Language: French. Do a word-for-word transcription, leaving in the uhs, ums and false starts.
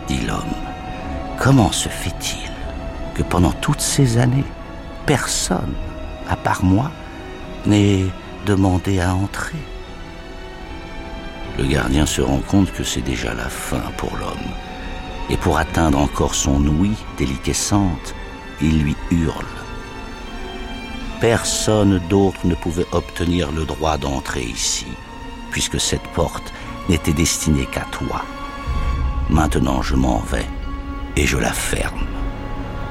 dit l'homme, comment se fait-il que pendant toutes ces années, personne, à part moi, n'ait demandé à entrer? Le gardien se rend compte que c'est déjà la fin pour l'homme. Et pour atteindre encore son ouïe déliquescente, il lui hurle. Personne d'autre ne pouvait obtenir le droit d'entrer ici, puisque cette porte n'était destinée qu'à toi. Maintenant je m'en vais et je la ferme.